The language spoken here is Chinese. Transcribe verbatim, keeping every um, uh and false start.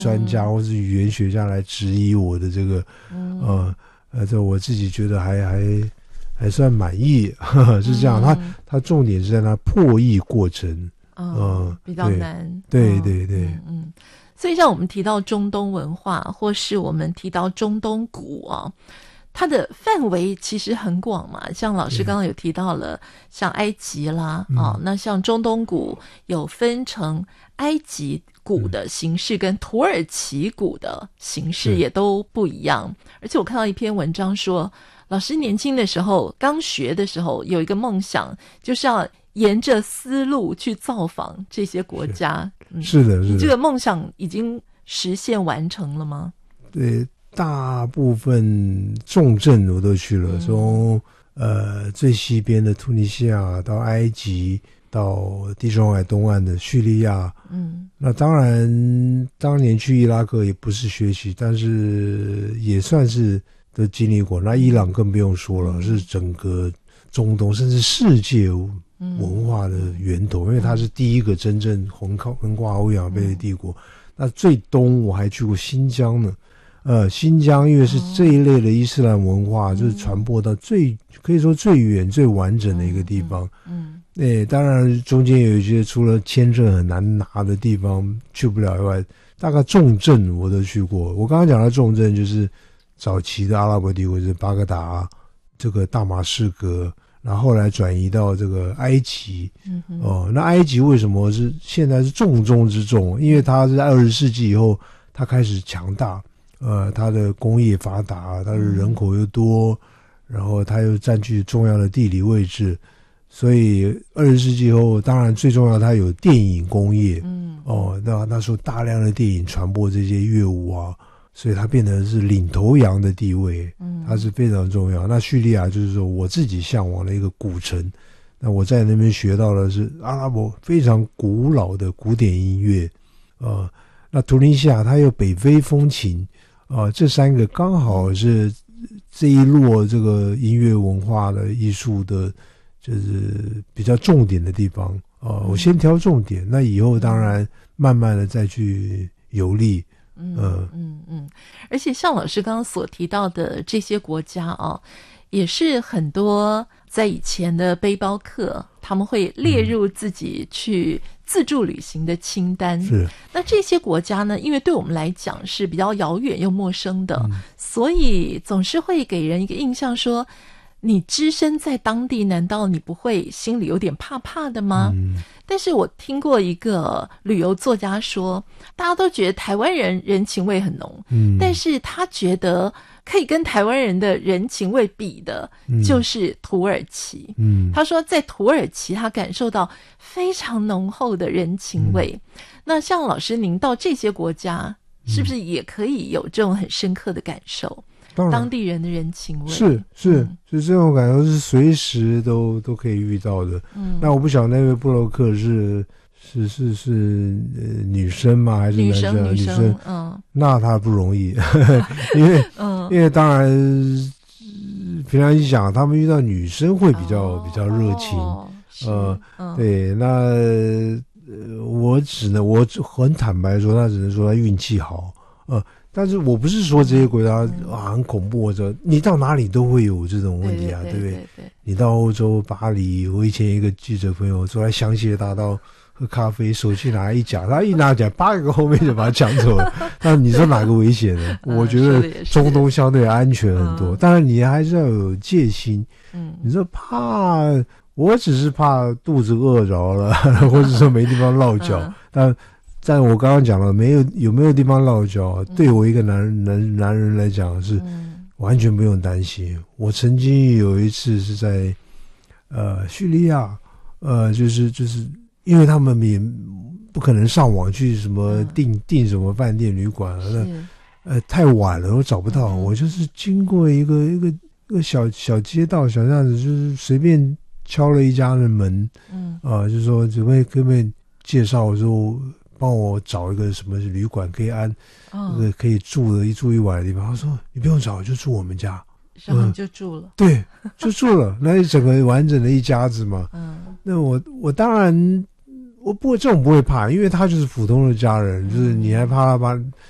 专家或是语言学家来质疑我的这个，嗯、呃呃，这我自己觉得还还还算满意，呵呵是这样。他、嗯、他重点是在那破译过程， 嗯、呃，比较难。 对对 对, 对嗯。嗯，所以像我们提到中东文化，或是我们提到中东鼓啊，它的范围其实很广嘛。像老师刚刚有提到了，像埃及啦，啊、嗯，那像中东鼓有分成埃及鼓的形式跟土耳其鼓的形式也都不一样。而且我看到一篇文章说，老师年轻的时候刚学的时候有一个梦想，就是要沿着丝路去造访这些国家。 是, 嗯、是的是的。 你这个梦想已经实现完成了吗？ 对，大部分重镇我都去了，从、嗯、呃最西边的突尼西亚到埃及，到地中海东岸的叙利亚。嗯，那当然当年去伊拉克也不是学习，但是也算是都经历过。那伊朗更不用说了，嗯、是整个中东甚至世界文化的源头，嗯、因为它是第一个真正横靠横跨欧亚非的帝国。嗯、那最东我还去过新疆呢。呃，新疆因为是这一类的伊斯兰文化，嗯、就是传播到最可以说最远最完整的一个地方。嗯，哎、嗯，当然中间有一些除了签证很难拿的地方去不了以外，大概重镇我都去过。我刚刚讲的重镇就是早期的阿拉伯帝国，就是巴格达、这个大马士革，然后后来转移到这个埃及。嗯哼，哦，那埃及为什么是现在是重中之重？因为它是在二十世纪以后，它开始强大。呃，它的工业发达，它的人口又多，然后它又占据重要的地理位置，所以二十世纪后，当然最重要它有电影工业，嗯，哦，那那时候大量的电影传播这些乐舞啊，所以它变成是领头羊的地位，嗯，它是非常重要。那叙利亚就是说我自己向往的一个古城，那我在那边学到的是阿拉伯非常古老的古典音乐，呃，那突尼西亚它有北非风情。啊、呃，这三个刚好是这一落这个音乐文化的艺术的，就是比较重点的地方啊、呃。我先挑重点，那以后当然慢慢的再去游历。 嗯嗯嗯嗯，而且像老师刚刚所提到的这些国家啊，也是很多在以前的背包客他们会列入自己去自助旅行的清单。 是， 那这些国家呢，因为对我们来讲是比较遥远又陌生的，嗯、所以总是会给人一个印象说，你只身在当地，难道你不会心里有点怕怕的吗？嗯、但是我听过一个旅游作家说，大家都觉得台湾人人情味很浓，嗯、但是他觉得可以跟台湾人的人情味比的就是土耳其。嗯、他说在土耳其他感受到非常浓厚的人情味。嗯、那像老师您到这些国家是不是也可以有这种很深刻的感受？当地人的人情味是是、嗯、是这种感受是随时都都可以遇到的。嗯，那我不晓得那位布洛克是是是是呃女生吗？还是男生？ 女生， 女生， 嗯，那他不容易，因为嗯，因为当然平常一想，他们遇到女生会比较、哦、比较热情，呃、嗯，对，那、呃、我只能我很坦白说，他只能说他运气好，呃。但是我不是说这些国家、嗯、啊很恐怖，或者你到哪里都会有这种问题啊，对不对？你到欧洲巴黎，我以前一个记者朋友坐在香榭大道喝咖啡，手机拿一夹，他一拿夹，八个后面就把他抢走了。那你说哪个危险呢？嗯、我觉得中东相对安全很多，当然你还是要有戒心。嗯，你说怕，我只是怕肚子饿着了，或者说没地方落脚，嗯、但。但我刚刚讲了，没有有没有地方落脚，嗯、对我一个男人男男人来讲是完全不用担心。嗯、我曾经有一次是在呃叙利亚，呃就是就是因为他们也不可能上网去什么订、嗯、订什么饭店旅馆，那呃太晚了，我找不到。嗯、我就是经过一个一个一个小小街道小巷子，就是随便敲了一家的门，嗯啊、呃，就说准备可不可以介绍说。帮我找一个什么旅馆可以安，那个、哦、可以住的一住一晚的地方。他说你不用找，就住我们家， 然后你就住了。 嗯、对，就住了，那一整个完整的一家子嘛。嗯，那我我当然我不会这种不会怕，因为他就是普通的家人，嗯、就是你还怕他把